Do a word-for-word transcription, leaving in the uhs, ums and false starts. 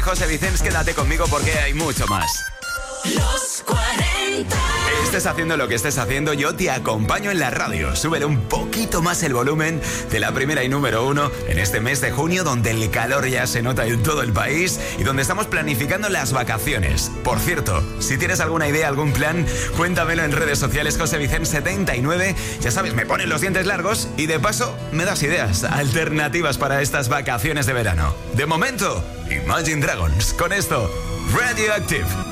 José Vicens, quédate conmigo porque hay mucho más. Los cuarenta. Estés haciendo lo que estés haciendo, yo te acompaño en la radio. Súbele un poquito más el volumen de la primera y número uno en este mes de junio, donde el calor ya se nota en todo el país y donde estamos planificando las vacaciones. Por cierto, si tienes alguna idea, algún plan, cuéntamelo en redes sociales, José Vicens setenta y nueve. Ya sabes, me ponen los dientes largos y de paso me das ideas, alternativas para estas vacaciones de verano. De momento, Imagine Dragons. Con esto, Radioactive.